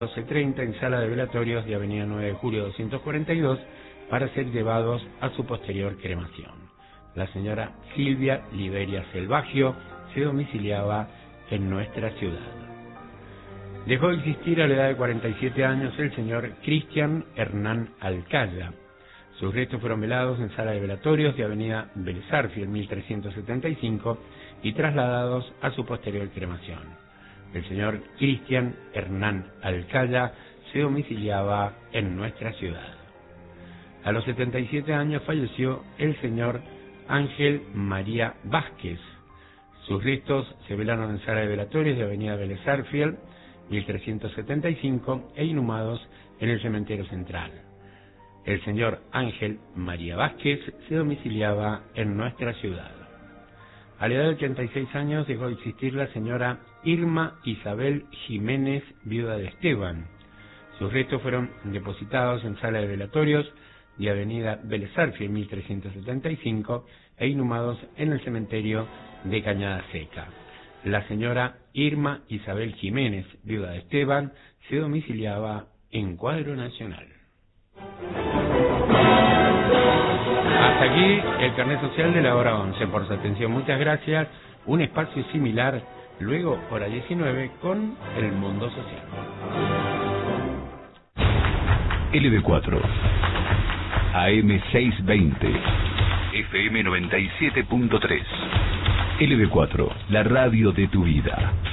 12:30 en sala de velatorios de Avenida 9 de Julio 242 para ser llevados a su posterior cremación. La señora Silvia Liberia Selvagio se domiciliaba en nuestra ciudad. Dejó de existir a la edad de 47 años el señor Cristian Hernán Alcaya. Sus restos fueron velados en sala de velatorios de Avenida Vélez Arfiel 1375 y trasladados a su posterior cremación. El señor Cristian Hernán Alcaya se domiciliaba en nuestra ciudad. A los 77 años falleció el señor Ángel María Vázquez. Sus restos se velaron en sala de velatorios de Avenida Vélez Arfiel 1375 e inhumados en el cementerio central. El señor Ángel María Vázquez se domiciliaba en nuestra ciudad. A la edad de 86 años dejó de existir la señora Irma Isabel Jiménez, viuda de Esteban. Sus restos fueron depositados en sala de velatorios de Avenida Vélez Arfiel 1375 e inhumados en el cementerio de Cañada Seca. La señora Irma Isabel Jiménez, viuda de Esteban, se domiciliaba en Cuadro Nacional. Hasta aquí el carnet social de la hora 11. Por su atención, muchas gracias. Un espacio similar, luego hora 19, con El Mundo Social. LB4, AM620, FM 97.3. LB4, la radio de tu vida.